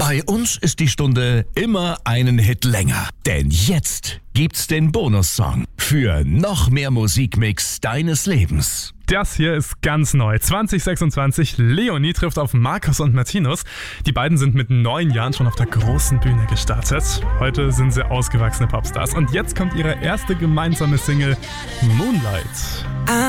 Bei uns ist die Stunde immer einen Hit länger. Denn jetzt gibt's den Bonussong für noch mehr Musikmix deines Lebens. Das hier ist ganz neu. 2026, Leonie trifft auf Markus und Martinus. Die beiden sind mit 9 Jahren schon auf der großen Bühne gestartet. Heute sind sie ausgewachsene Popstars. Und jetzt kommt ihre erste gemeinsame Single Moonlight.